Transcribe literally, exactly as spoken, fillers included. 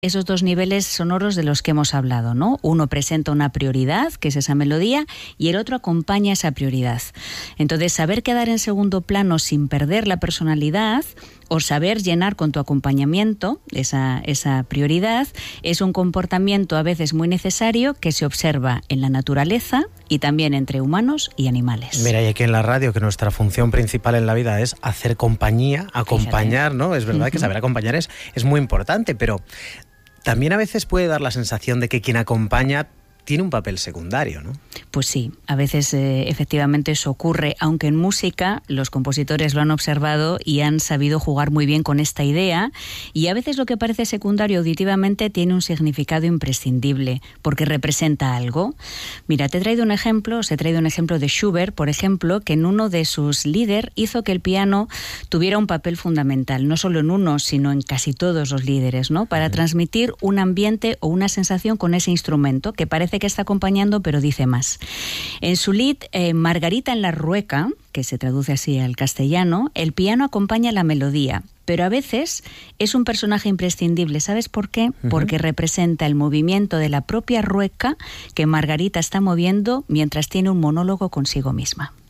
esos dos niveles sonoros de los que hemos hablado, ¿no? Uno presenta una prioridad, que es esa melodía, y el otro acompaña esa prioridad. Entonces, saber quedar en segundo plano sin perder la personalidad o saber llenar con tu acompañamiento esa, esa prioridad es un comportamiento a veces muy necesario que se observa en la naturaleza y también entre humanos y animales. Mira, y aquí en la radio, que nuestra función principal en la vida es hacer compañía, acompañar, ¿no? Es verdad uh-huh. que saber acompañar es, es muy importante, pero también a veces puede dar la sensación de que quien acompaña tiene un papel secundario, ¿no? Pues sí, a veces eh, efectivamente eso ocurre, aunque en música los compositores lo han observado y han sabido jugar muy bien con esta idea, y a veces lo que parece secundario auditivamente tiene un significado imprescindible, porque representa algo. Mira, te he traído un ejemplo, os he traído un ejemplo de Schubert, por ejemplo, que en uno de sus Lieder hizo que el piano tuviera un papel fundamental, no solo en uno, sino en casi todos los Liederes, ¿no? Para transmitir un ambiente o una sensación con ese instrumento que parece que está acompañando, pero dice más. En su Lied eh, Margarita en la Rueca, que se traduce así al castellano, el piano acompaña la melodía, pero a veces es un personaje imprescindible. ¿Sabes por qué? Uh-huh. Porque representa el movimiento de la propia rueca que Margarita está moviendo mientras tiene un monólogo consigo misma.